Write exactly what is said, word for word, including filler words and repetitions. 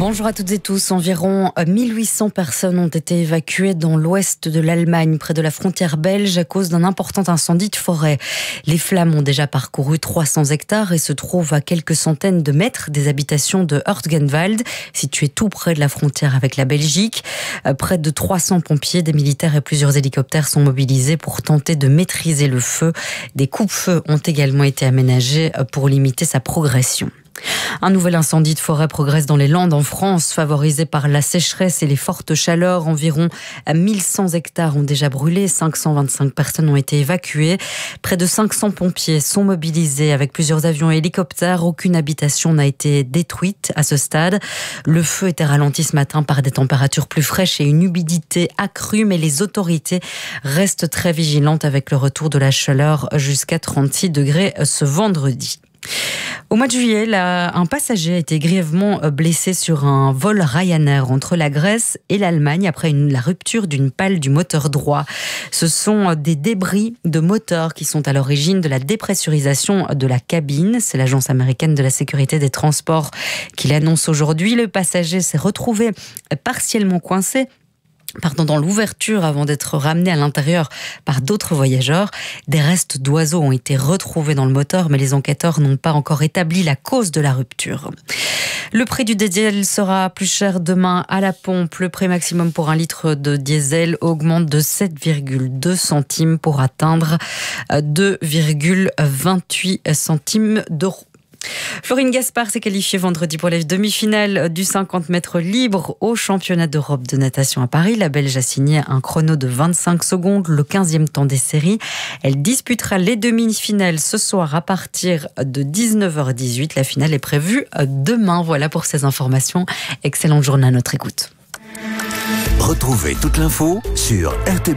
Bonjour à toutes et tous. Environ mille huit cents personnes ont été évacuées dans l'ouest de l'Allemagne, près de la frontière belge, à cause d'un important incendie de forêt. Les flammes ont déjà parcouru trois cents hectares et se trouvent à quelques centaines de mètres des habitations de Hurtgenwald, situé tout près de la frontière avec la Belgique. Près de trois cents pompiers, des militaires et plusieurs hélicoptères sont mobilisés pour tenter de maîtriser le feu. Des coupe-feux ont également été aménagés pour limiter sa progression. Un nouvel incendie de forêt progresse dans les Landes en France, favorisé par la sécheresse et les fortes chaleurs. Environ mille cent hectares ont déjà brûlé, cinq cent vingt-cinq personnes ont été évacuées. Près de cinq cents pompiers sont mobilisés avec plusieurs avions et hélicoptères. Aucune habitation n'a été détruite à ce stade. Le feu était ralenti ce matin par des températures plus fraîches et une humidité accrue, mais les autorités restent très vigilantes avec le retour de la chaleur jusqu'à trente-six degrés ce vendredi. Au mois de juillet, là, un passager a été grièvement blessé sur un vol Ryanair entre la Grèce et l'Allemagne après une, la rupture d'une pale du moteur droit. Ce sont des débris de moteur qui sont à l'origine de la dépressurisation de la cabine. C'est l'agence américaine de la sécurité des transports qui l'annonce aujourd'hui. Le passager s'est retrouvé partiellement coincé Pardon, dans l'ouverture avant d'être ramené à l'intérieur par d'autres voyageurs. Des restes d'oiseaux ont été retrouvés dans le moteur, mais les enquêteurs n'ont pas encore établi la cause de la rupture. Le prix du diesel sera plus cher demain à la pompe. Le prix maximum pour un litre de diesel augmente de sept virgule deux centimes pour atteindre deux virgule vingt-huit centimes d'euros. Florine Gaspard s'est qualifiée vendredi pour les demi-finales du cinquante mètres libre au championnat d'Europe de natation à Paris. La Belge a signé un chrono de vingt-cinq secondes, le quinzième temps des séries. Elle disputera les demi-finales ce soir à partir de dix-neuf heures dix-huit. La finale est prévue demain. Voilà pour ces informations. Excellente journée à notre écoute. Retrouvez toute l'info sur R T B.